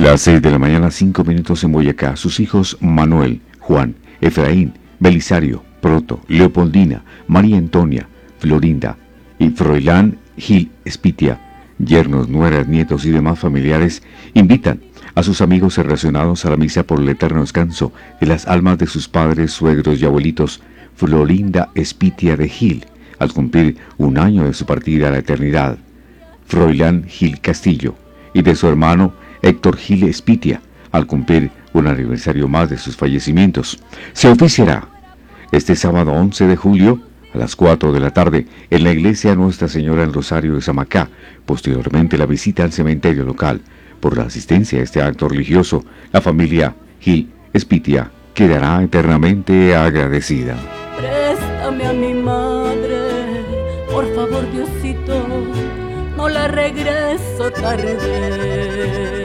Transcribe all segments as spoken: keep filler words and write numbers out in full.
Las seis de la mañana, cinco minutos en Boyacá. Sus hijos Manuel, Juan, Efraín, Belisario, Proto, Leopoldina, María Antonia, Florinda y Froilán Gil Espitia, yernos, nueras, nietos y demás familiares, invitan a sus amigos relacionados a la misa por el eterno descanso de las almas de sus padres, suegros y abuelitos Florinda Espitia de Gil, al cumplir un año de su partida a la eternidad, Froilán Gil Castillo, y de su hermano Héctor Gil Espitia, al cumplir un aniversario más de sus fallecimientos. Se oficiará este sábado once de julio a las cuatro de la tarde en la iglesia Nuestra Señora del Rosario de Samacá. Posteriormente la visita al cementerio local. Por la asistencia a este acto religioso, la familia Gil Espitia quedará eternamente agradecida. Préstame a mi madre, por favor, Diosito, no la regreso tarde.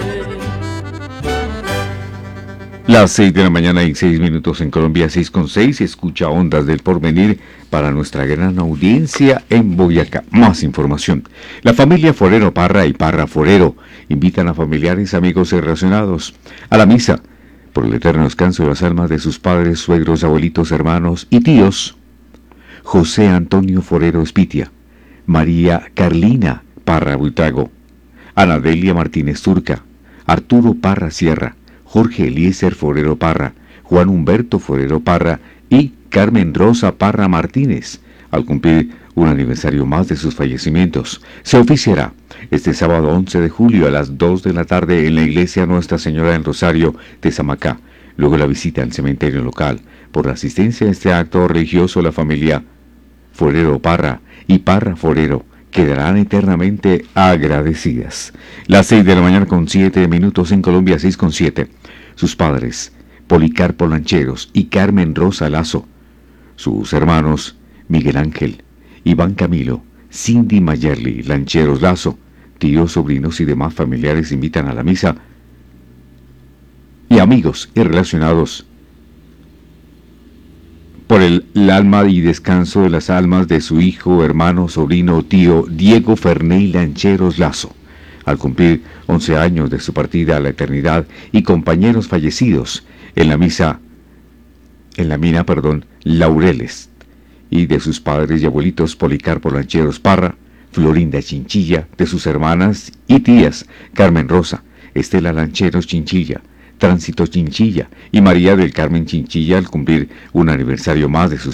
Las seis de la mañana y seis minutos en Colombia, seis con seis, escucha Ondas del Porvenir para nuestra gran audiencia en Boyacá. Más información. La familia Forero Parra y Parra Forero invitan a familiares, amigos y relacionados a la misa por el eterno descanso de las almas de sus padres, suegros, abuelitos, hermanos y tíos. José Antonio Forero Espitia, María Carlina Parra Buitrago, Ana Delia Martínez Turca, Arturo Parra Sierra, Jorge Eliezer Forero Parra, Juan Humberto Forero Parra y Carmen Rosa Parra Martínez, al cumplir un aniversario más de sus fallecimientos. Se oficiará este sábado once de julio a las dos de la tarde en la iglesia Nuestra Señora del Rosario de Samacá. Luego la visita al cementerio local. Por la asistencia a este acto religioso, la familia Forero Parra y Parra Forero quedarán eternamente agradecidas. Las seis de la mañana con siete minutos en Colombia, seis con siete. Sus padres, Policarpo Lancheros y Carmen Rosa Lazo. Sus hermanos, Miguel Ángel, Iván Camilo, Cindy Mayerly Lancheros Lazo, tíos, sobrinos y demás familiares invitan a la misa. Y amigos y relacionados por el, el alma y descanso de las almas de su hijo, hermano, sobrino, tío Diego Ferney Lancheros Lazo, al cumplir once años de su partida a la eternidad, y compañeros fallecidos en la misa, en la mina, perdón, Laureles, y de sus padres y abuelitos Policarpo Lancheros Parra, Florinda Chinchilla, de sus hermanas y tías Carmen Rosa, Estela Lancheros Chinchilla, Tránsito Chinchilla y María del Carmen Chinchilla, al cumplir un aniversario más de sus